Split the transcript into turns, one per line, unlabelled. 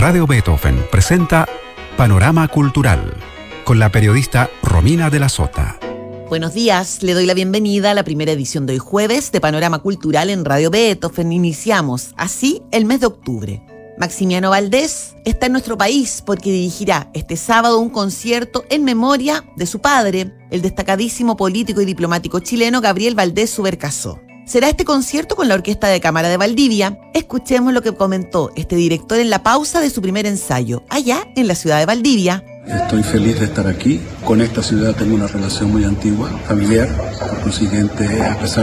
Radio Beethoven presenta Panorama Cultural con la periodista Romina de la Sota.
Buenos días, le doy la bienvenida a la primera edición de hoy jueves de Panorama Cultural en Radio Beethoven. Iniciamos así el mes de octubre. Maximiano Valdés está en nuestro país porque dirigirá este sábado un concierto en memoria de su padre, el destacadísimo político y diplomático chileno Gabriel Valdés Subercaseaux. Será este concierto con la Orquesta de Cámara de Valdivia. Escuchemos lo que comentó este director en la pausa de su primer ensayo, allá en la ciudad de Valdivia.
Estoy feliz de estar aquí. Con esta ciudad tengo una relación muy antigua, familiar. Por consiguiente, a pesar